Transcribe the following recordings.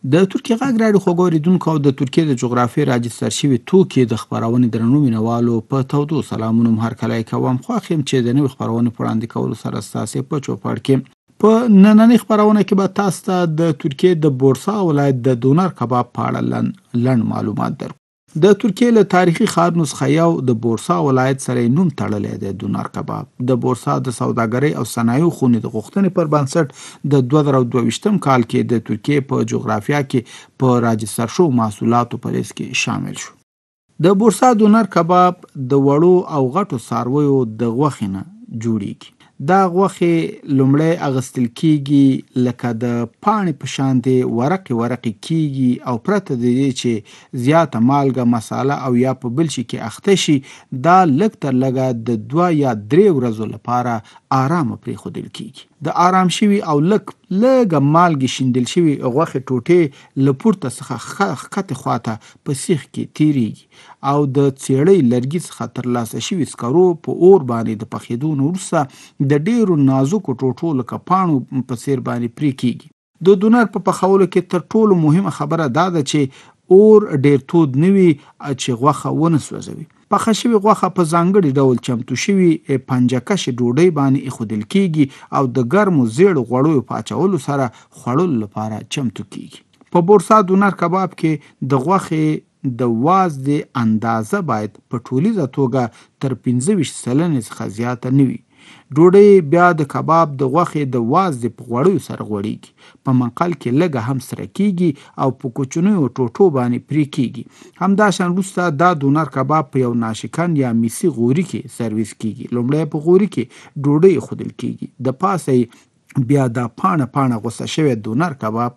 د ترکیې غږ راډیو خوږو اورېدونکو او د ترکیې د جغرافیې راجستر شوي توکي د خپرونې درنو مینوالو په تودو سلامونو هرکلی کوم. خوښ یم چې د نوې خپرونې په وړاندې کولو سره ستاسې په چوپړ کې په نننۍ خپرونه کې به تاسو ته د ترکیې د بورسا ولایت د دونر کباب په اړه لنډ معلومات درکړو. د ترکیې له تاریخي ښارونو څخه یو د بورسا ولایت سره نوم تړلی دی. دونر کباب د بورسا د سوداګرۍ او صنایعو خونې د غوښتنې پر بنسټ د 2022 کال کې د ترکیې په جغرافیه کې په راجستر شوو محصولاتو په لیست کې شامل شو. د بورسا دونر کباب د وړو او غټو څارویو د غوښې نه جوړیږي. دا غوښې لومړی اغوستل کیږي لکه د پاڼې په شاندې ورقې کیږي او پرته د دې چې زیاته مالګه، مساله او یا په بل شي کې اخته شي، دا لږ تر لږه د 2 یا 3 ورځو لپاره آرامه پرېښودل کیږي. د آرام شوي او لږه مالګې شیندل شوي غوښې ټوټې له پورته څخه ښکته خواته په سیخ کې تیریږي او د څېړۍ لرګي څخه ترلاسه شوي سکرو په اور باندې د پخېدو نه وروسته د ډیرو نازکو ټوټو لکه پاڼو په څیر باندې پرې کیږي. د دونر په پخولو کې تر ټولو مهمه خبره دا ده چې اور ډیر تود نه وي چې غوښه ونه سوځوي. پخه شوې غوښه په ځانګړي ډول چمتو شوي پنجکشې ډوډۍ باندې ایښودل کیږي او د ګرمو زیړو غوړیو په اچولو سره خوړلو لپاره چمتو کیږي. په بورسا دونر کباب کې د غوښې د وازدې اندازه باید په ټولیزه توګه تر 25% څخه زیاته نه وي. ډوډۍ بیا د کباب د غوښې د وازدې په غوړیو سره غوړیږي، په منقل کې لږه هم سره کیږي او په کوچنیو ټوټو باندې پرې کیږي. همداشان وروسته دا دونر کباب په یو ناشکن یا میسي غوري کې سرویس کیږي. لومړی په غوري کې ډوډۍ ایښودل کیږي، د پاسه بیا دا پاڼه غوسه شوی دونر کباب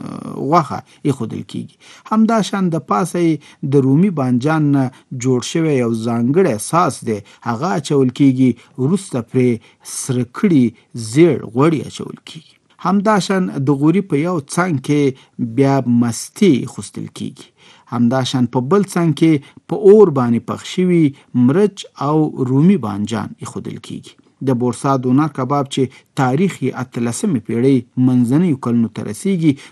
غوښه ایښودل کیږي. همداشان د پاسه د رومي بانجان نه جوړ شوی یو ځانګړی ساس دی، هغه اچول کیږي. وروسته پرې سره کړي زیړ غوړي اچول کیږي. همداشان د غوري په یو څنګ کې بیا مستې ایښودل کیږي. همداشان په بل څنګ کې په اور باندې پخ شوي مرچ او رومي بانجان ایښودل کیږي. د بورسا دونر کباب چې تاریخ یې 18مې پیړۍ منځنیو کلونو ته رسیږي،